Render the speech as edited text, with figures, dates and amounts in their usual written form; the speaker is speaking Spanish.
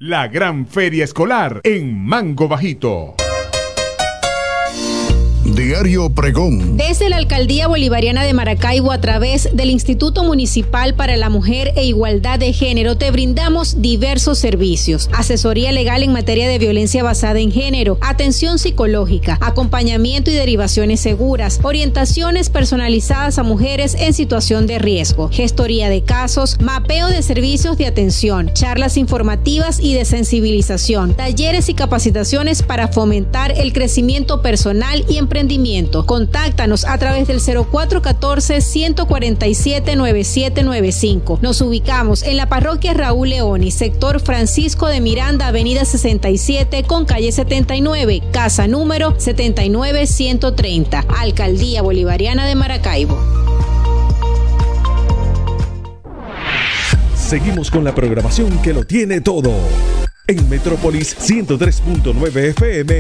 La gran feria escolar en Mango Bajito. Diario Pregón. Desde la Alcaldía Bolivariana de Maracaibo, a través del Instituto Municipal para la Mujer e Igualdad de Género, te brindamos diversos servicios: asesoría legal en materia de violencia basada en género, atención psicológica, acompañamiento y derivaciones seguras, orientaciones personalizadas a mujeres en situación de riesgo, gestoría de casos, mapeo de servicios de atención, charlas informativas y de sensibilización, talleres y capacitaciones para fomentar el crecimiento personal y emprendimiento. Contáctanos a través del 0414-147-9795. Nos ubicamos en la parroquia Raúl Leoni, sector Francisco de Miranda, avenida 67 con calle 79, casa número 79130. Alcaldía Bolivariana de Maracaibo. Seguimos con la programación que lo tiene todo. En Metrópolis 103.9 FM